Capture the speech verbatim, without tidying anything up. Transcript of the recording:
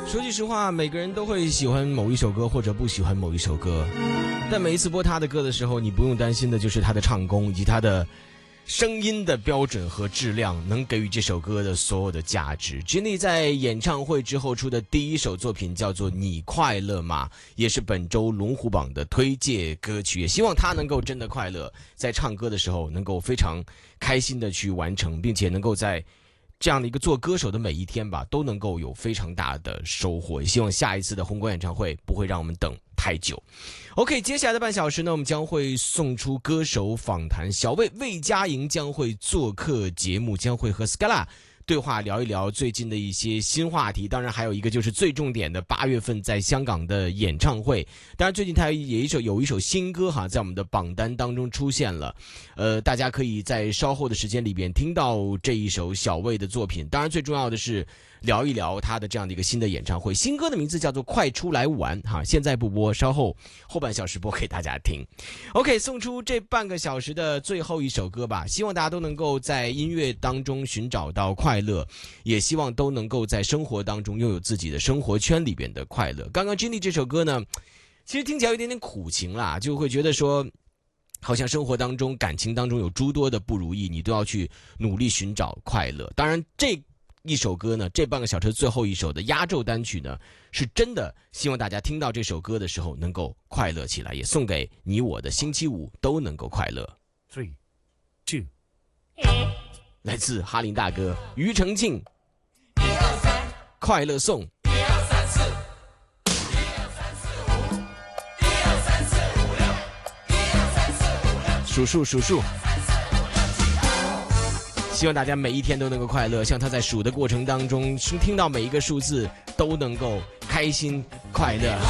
说句实话，每个人都会喜欢某一首歌或者不喜欢某一首歌，但每一次播他的歌的时候，你不用担心的就是他的唱功以及他的声音的标准和质量能给予这首歌的所有的价值。Jennie 在演唱会之后出的第一首作品叫做《你快乐吗》，也是本周龙虎榜的推荐歌曲，也希望他能够真的快乐，在唱歌的时候能够非常开心的去完成，并且能够在这样的一个做歌手的每一天吧，都能够有非常大的收获。也希望下一次的红馆演唱会不会让我们等太久。OK， 接下来的半小时呢，我们将会送出歌手访谈，小魏魏佳莹将会做客节目，将会和 Scala 对话聊一聊最近的一些新话题，当然还有一个就是最重点的八月份在香港的演唱会。当然最近他也一首有一首新歌哈，在我们的榜单当中出现了，呃，大家可以在稍后的时间里边听到这一首小魏的作品。当然最重要的是聊一聊他的这样的一个新的演唱会，新歌的名字叫做《快出来玩》哈，现在不播，稍后后半小时播给大家听。OK， 送出这半个小时的最后一首歌吧，希望大家都能够在音乐当中寻找到快乐，也希望都能够在生活当中拥有自己的生活圈里边的快乐。刚刚 Jennie 这首歌呢，其实听起来有一点点苦情啦，就会觉得说好像生活当中感情当中有诸多的不如意，你都要去努力寻找快乐。当然这一首歌呢，这半个小时最后一首的压轴单曲呢，是真的希望大家听到这首歌的时候能够快乐起来，也送给你我的星期五都能够快乐。 Three, two， 来自哈林大哥庾澄庆，快乐颂。数数数数，希望大家每一天都能够快乐，像他在数的过程当中，听到每一个数字都能够开心快乐。